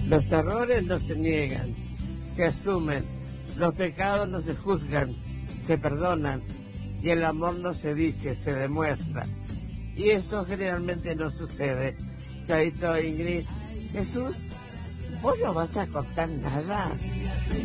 Los errores no se niegan, se asumen. Los pecados no se juzgan, se perdonan. Y el amor no se dice, se demuestra. Y eso generalmente no sucede. Chavito, Ingrid. Jesús, ¿vos no vas a contar nada?